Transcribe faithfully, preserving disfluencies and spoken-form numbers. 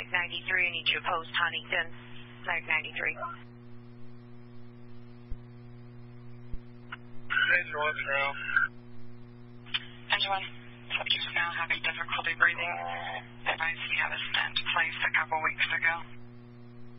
ninety-three, I need you to post Huntington, Mag ninety-three. Engine one, Cheryl. Engine one, subject is now having difficulty breathing. Advice he had a stent placed a couple weeks ago.